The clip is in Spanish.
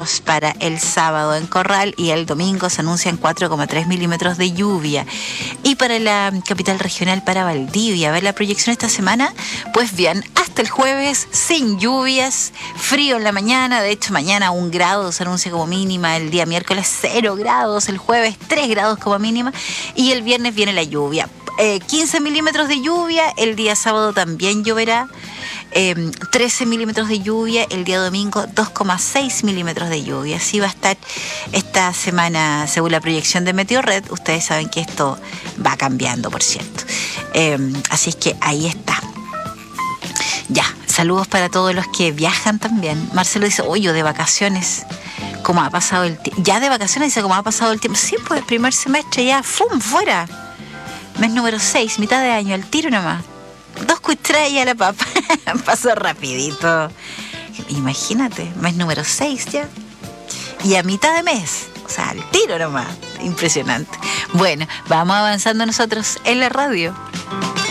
milímetros para el sábado en Corral y el domingo se anuncian 4,3 milímetros de lluvia. Y para la capital regional, para Valdivia, a ver la proyección esta semana, pues bien, hasta el jueves sin lluvias, frío en la mañana, de hecho mañana 1 grado se anuncia como mínima, el día miércoles 0 grados, el jueves 3 grados como mínima y el viernes viene la lluvia. 15 milímetros de lluvia, el día sábado también lloverá, 13 milímetros de lluvia, el día domingo 2,6 milímetros de lluvia. Así va a estar esta semana según la proyección de Meteorred. Ustedes saben que esto va cambiando, por cierto. Así es que ahí está. Ya, saludos para todos los que viajan también. Marcelo dice, oye, de vacaciones, ¿cómo ha pasado el tiempo? Ya de vacaciones dice, ¿cómo ha pasado el tiempo? Sí, pues primer semestre ya, ¡fum!, fuera. Mes número 6, mitad de año, al tiro nomás. 2 cuistradas y a la papa. Pasó rapidito. Imagínate, mes número 6 ya. Y a mitad de mes, o sea, al tiro nomás. Impresionante. Bueno, vamos avanzando nosotros en la radio.